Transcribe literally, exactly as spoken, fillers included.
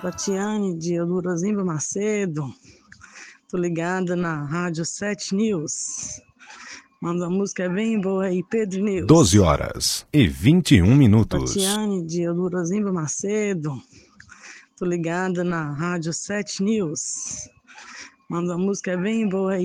Tatiane de Eudorozimba Macedo. Tô ligada na Rádio sete News. Manda uma música bem boa aí, Pedro News. doze horas e vinte e um minutos. Tatiane de Eudorozimba Macedo. Tô ligada na Rádio sete News. Manda uma música bem boa aí.